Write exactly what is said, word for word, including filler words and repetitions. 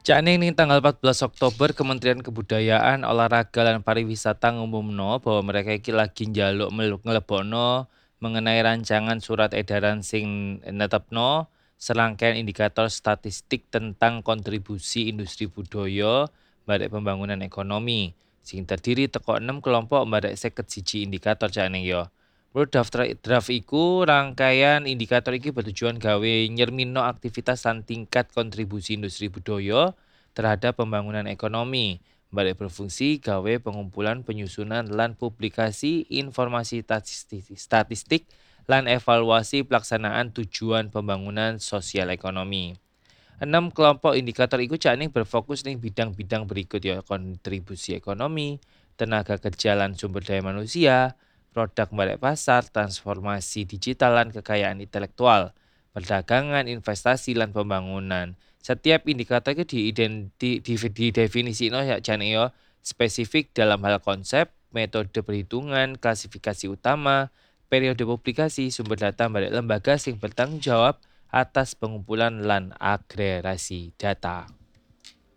Cakning ning tanggal empat belas Oktober Kementerian Kebudayaan, Olahraga lan Pariwisata ngumumno bahwa mereka iki lagi njaluk meluk nglebokno mengenai rancangan surat edaran sing netepno serangkaian indikator statistik tentang kontribusi industri budaya barek pembangunan ekonomi sing terdiri teko enam kelompok barek seket siji indikator cakning yo. Menurut daftar draft iku, rangkaian indikator iki bertujuan gawe nyermino aktivitas dan tingkat kontribusi industri budaya terhadap pembangunan ekonomi. Balik berfungsi gawe pengumpulan penyusunan lan publikasi informasi statistik, statistik lan evaluasi pelaksanaan tujuan pembangunan sosial ekonomi. Enam kelompok indikator itu cakning berfokus nih bidang-bidang berikut ya, kontribusi ekonomi, tenaga kerja lan sumber daya manusia, produk balik pasar, transformasi digital lan kekayaan intelektual, perdagangan, investasi lan pembangunan. Setiap indikator itu diidenti, di, didefinisi no ya cakning ya, spesifik dalam hal konsep, metode perhitungan, klasifikasi utama, periode publikasi, sumber data balik lembaga sing bertanggung jawab atas pengumpulan lan agregasi data.